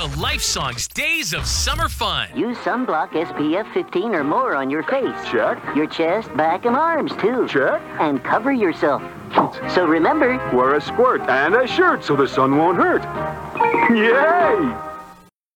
LifeSong's Days of Summer Fun. Use sunblock SPF 15 or more on your face. Check. Your chest, back, and arms, too. Check. And cover yourself. So remember, Wear a squirt and a shirt so the sun won't hurt. Yay!